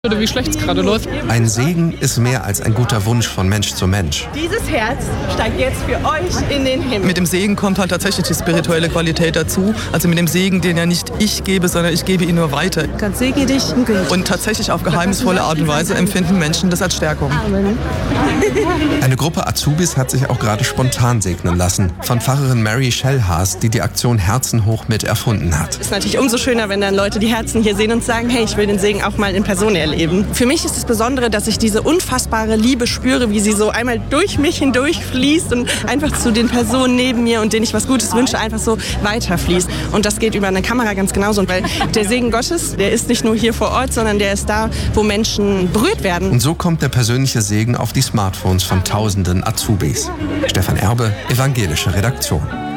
Oder wie schlecht es gerade läuft. Ein Segen ist mehr als ein guter Wunsch von Mensch zu Mensch. Dieses Herz steigt jetzt für euch in den Himmel. Mit dem Segen kommt halt tatsächlich die spirituelle Qualität dazu. Also mit dem Segen, den ja nicht ich gebe, sondern ich gebe ihn nur weiter. Gott segne dich. Und tatsächlich auf geheimnisvolle Art und Weise empfinden Menschen das als Stärkung. Amen. Eine Gruppe Azubis hat sich auch gerade spontan segnen lassen. Von Pfarrerin Mary Schellhaas, die die Aktion Herzen hoch mit erfunden hat. Es ist natürlich umso schöner, wenn dann Leute die Herzen hier sehen und sagen, hey, ich will den Segen auch mal in Person erleben. Für mich ist das Besondere, dass ich diese unfassbare Liebe spüre, wie sie so einmal durch mich hindurch fließt und einfach zu den Personen neben mir und denen ich was Gutes wünsche, einfach so weiterfließt. Und das geht über eine Kamera ganz genauso. Und weil der Segen Gottes, der ist nicht nur hier vor Ort, sondern der ist da, wo Menschen berührt werden. Und so kommt der persönliche Segen auf die Smartphones von tausenden Azubis. Stefan Erbe, Evangelische Redaktion.